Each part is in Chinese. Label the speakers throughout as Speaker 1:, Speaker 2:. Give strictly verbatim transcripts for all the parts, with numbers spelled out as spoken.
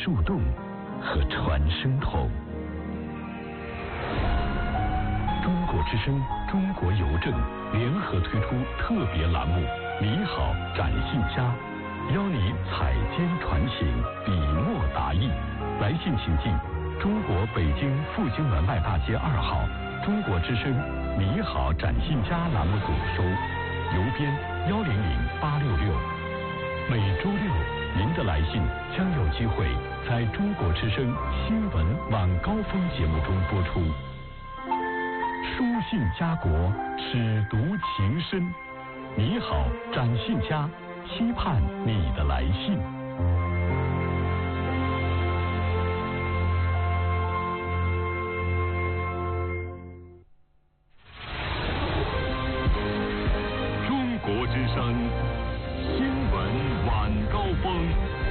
Speaker 1: 树洞和传声筒。中国之声、中国邮政联合推出特别栏目《你好，展信佳》，邀你采笺传情，笔墨达意。来信请进中国北京复兴门外大街二号中国之声《你好，展信佳》栏目组收，邮编幺零零八六六。每周六，您的来信将有机会在中国之声新闻晚高峰节目中播出。书信家国，尺读情深。你好，展信佳，期盼你的来信。中国之声新闻晚高峰。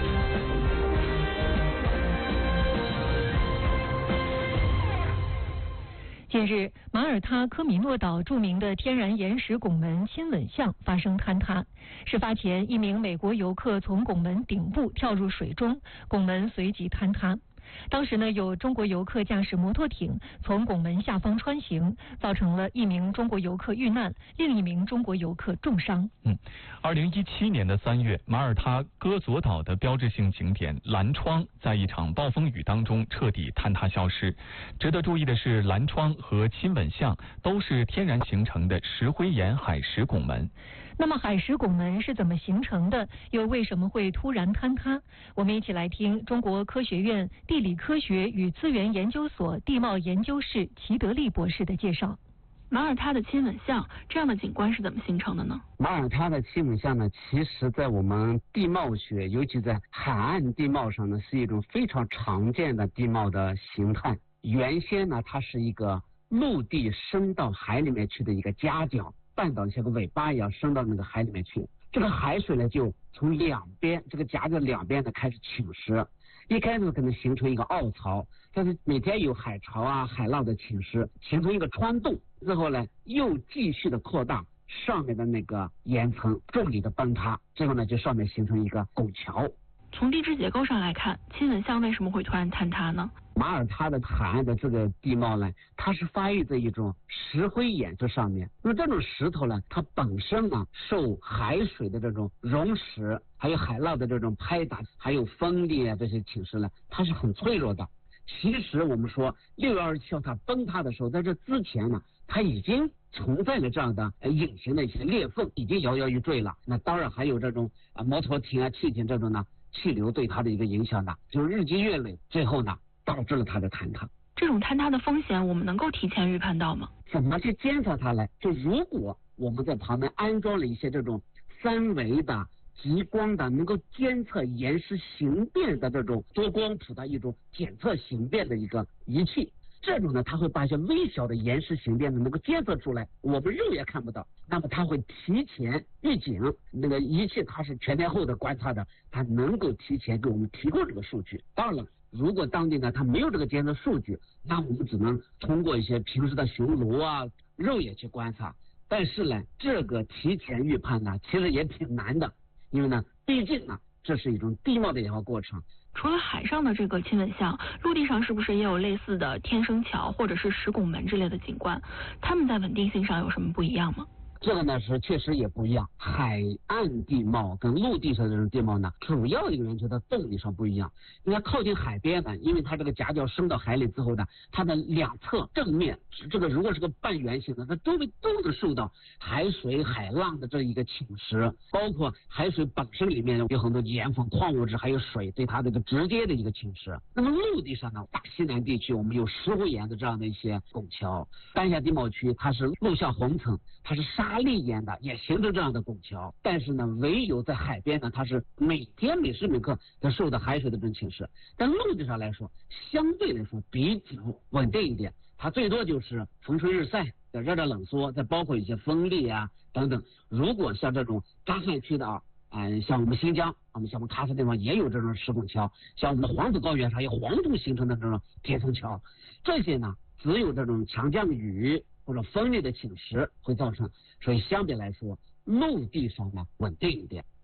Speaker 2: 近日，马耳他科米诺岛著名的天然岩石拱门亲吻巷发生坍塌。事发前，一名美国游客从拱门顶部跳入水中，拱门随即坍塌。当时呢，有中国游客驾驶摩托艇从拱门下方穿行，造成了一名中国游客遇难，另一名中国游客重伤。
Speaker 3: 嗯，二零一七年的三月，马耳他戈佐岛的标志性景点蓝窗在一场暴风雨当中彻底坍塌消失。值得注意的是，蓝窗和亲吻巷都是天然形成的石灰岩海蚀拱门。
Speaker 2: 那么海蚀拱门是怎么形成的？又为什么会突然坍塌？我们一起来听中国科学院地理科学与资源研究所地貌研究室齐德利博士的介绍。
Speaker 4: 马耳他的亲吻巷这样的景观是怎么形成的呢？
Speaker 5: 马耳他的亲吻巷呢，其实在我们地貌学，尤其在海岸地貌上呢，是一种非常常见的地貌的形态。原先呢，它是一个陆地伸到海里面去的一个夹角，半岛像个尾巴一样伸到那个海里面去。这个海水呢，就从两边这个夹角两边呢开始侵蚀。一开始可能形成一个凹槽，但是每天有海潮啊、海浪的侵蚀，形成一个穿洞之后呢，又继续的扩大，上面的那个岩层重力的崩塌，最后呢，就上面形成一个拱桥。
Speaker 4: 从地质结构上来看，亲吻巷为什么会突然坍塌呢？
Speaker 5: 马耳他的海岸的这个地貌呢，它是发育在一种石灰岩这上面。那么这种石头呢，它本身呢受海水的这种溶蚀，还有海浪的这种拍打，还有风力啊这些侵蚀呢，它是很脆弱的。其实我们说六月二十七号它崩塌的时候，在这之前呢，它已经存在了这样的呃隐形的一些裂缝，已经摇摇欲坠了。那当然还有这种啊摩托艇啊、汽艇这种呢。气流对它的一个影响呢，就是日积月累，最后呢导致了它的坍塌。
Speaker 4: 这种坍塌的风险，我们能够提前预判到吗？
Speaker 5: 怎么去监测它呢？就如果我们在旁边安装了一些这种三维的、极光的，能够监测岩石形变的这种多光谱的一种检测形变的一个仪器。这种呢，它会把一些微小的岩石形变呢能够监测出来，我们肉眼看不到。那么它会提前预警，那个仪器它是全天候的观察的，它能够提前给我们提供这个数据。当然了，如果当地呢它没有这个监测数据，那我们只能通过一些平时的巡逻啊、肉眼去观察。但是呢，这个提前预判呢，其实也挺难的，因为呢，毕竟呢，这是一种地貌的演化过程。
Speaker 4: 除了海上的这个亲吻巷，陆地上是不是也有类似的天生桥或者是石拱门之类的景观？它们在稳定性上有什么不一样吗？
Speaker 5: 这个呢是确实也不一样，海岸地貌跟陆地上这种地貌呢，主要一个源就在动力上不一样。你看靠近海边呢，因为它这个夹角升到海里之后呢，它的两侧正面，这个如果是个半圆形的，它周围都能受到海水、海浪的这一个侵蚀，包括海水本身里面有很多盐分、矿物质，还有水对它这个直接的一个侵蚀。那么陆地上呢，大西南地区我们有石灰岩的这样的一些拱桥，丹霞地貌区它是陆下红层，它是沙沙砾岩的也形成这样的拱桥，但是呢，唯有在海边呢，它是每天每时每刻都受到海水的这种侵蚀。但陆地上来说，相对来说比较稳定一点，它最多就是风吹日晒，再热热冷缩，再包括一些风力啊等等。如果像这种干旱区的啊，嗯、呃，像我们新疆，我们像我们喀什地方也有这种石拱桥，像我们的黄土高原上有黄土形成的这种铁层桥，这些呢，只有这种强降雨或者风力的侵蚀会造成，所以相对来说陆地上呢稳定一点。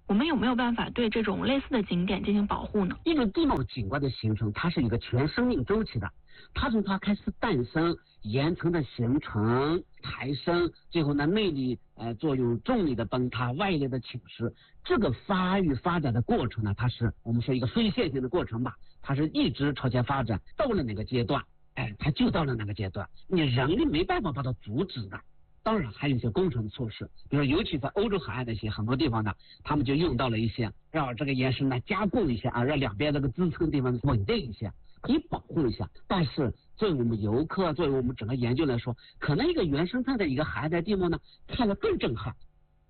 Speaker 4: 我们有没有办法对这种类似的景点进行保护呢？
Speaker 5: 一种地貌景观的形成，它是一个全生命周期的，它从它开始诞生、岩层的形成、抬升，最后呢内力呃作用、重力的崩塌、外力的侵蚀，这个发育发展的过程呢，它是我们说一个非线性的过程吧，它是一直朝前发展，到了哪个阶段，哎，它就到了哪个阶段，你人力没办法把它阻止的。当然还有一些工程措施，比如尤其在欧洲海岸那些很多地方呢，他们就用到了一些让这个岩石呢加固一下啊，让两边这个支撑地方稳定一些，可以保护一下。但是作为我们游客，作为我们整个研究来说，可能一个原生态的一个海岸的地貌呢，看得更震撼。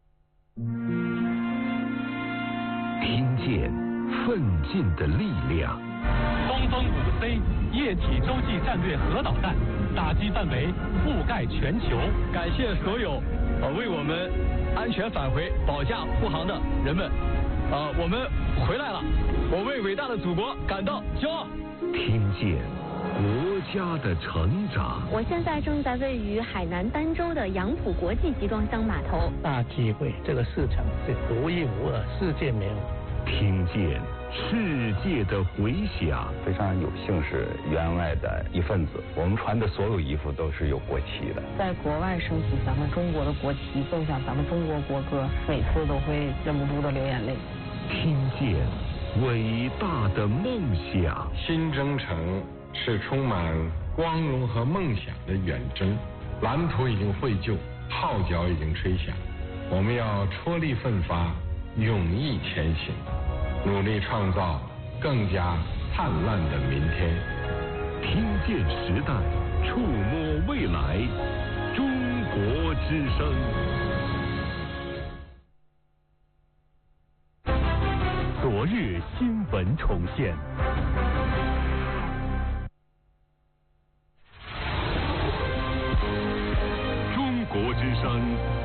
Speaker 1: 听见奋进的力量。
Speaker 6: 东风五 C 液体洲际战略核导弹打击范围覆盖全球。
Speaker 7: 感谢所有呃为我们安全返回保驾护航的人们，呃，我们回来了，我为伟大的祖国感到骄傲。
Speaker 1: 听见国家的成长。
Speaker 8: 我现在正在位于海南儋州的杨浦国际集装箱码头。
Speaker 9: 大机会，这个市场是独一无二，世界没有。
Speaker 1: 听见世界的回响。
Speaker 10: 非常有幸是员外的一份子，我们穿的所有衣服都是有国旗的。
Speaker 11: 在国外升起咱们中国的国旗，奏响咱们中国国歌，每次都会忍不住的流眼泪。
Speaker 1: 听见伟大的梦想。
Speaker 12: 新征程是充满光荣和梦想的远征，蓝图已经绘就，号角已经吹响，我们要踔厉奋发，勇毅前行，努力创造更加灿烂的明天。
Speaker 1: 听见时代，触摸未来，中国之声。昨日新闻重现。中国之声